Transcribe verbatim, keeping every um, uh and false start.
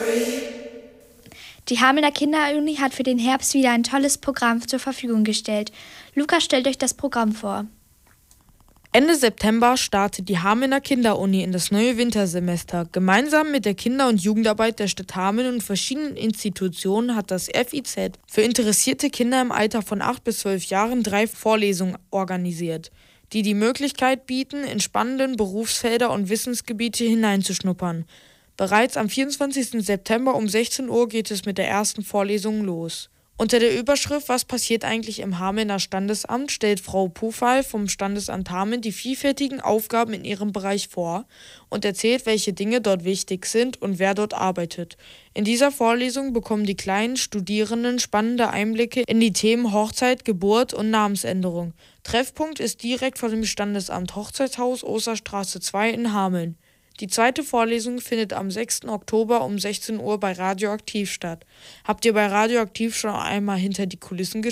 Die Hamelner Kinderuni hat für den Herbst wieder ein tolles Programm zur Verfügung gestellt. Lukas stellt euch das Programm vor. Ende September startet die Hamelner Kinderuni in das neue Wintersemester. Gemeinsam mit der Kinder- und Jugendarbeit der Stadt Hameln und verschiedenen Institutionen hat das F I Z für interessierte Kinder im Alter von acht bis zwölf Jahren drei Vorlesungen organisiert, die die Möglichkeit bieten, in spannenden Berufsfelder und Wissensgebiete hineinzuschnuppern. Bereits am vierundzwanzigsten September um sechzehn Uhr geht es mit der ersten Vorlesung los. Unter der Überschrift „Was passiert eigentlich im Hamelner Standesamt?" stellt Frau Pufal vom Standesamt Hameln die vielfältigen Aufgaben in ihrem Bereich vor und erzählt, welche Dinge dort wichtig sind und wer dort arbeitet. In dieser Vorlesung bekommen die kleinen Studierenden spannende Einblicke in die Themen Hochzeit, Geburt und Namensänderung. Treffpunkt ist direkt vor dem Standesamt Hochzeitshaus Osterstraße zwei in Hameln. Die zweite Vorlesung findet am sechsten Oktober um sechzehn Uhr bei Radioaktiv statt. Habt ihr bei Radioaktiv schon einmal hinter die Kulissen geschaut?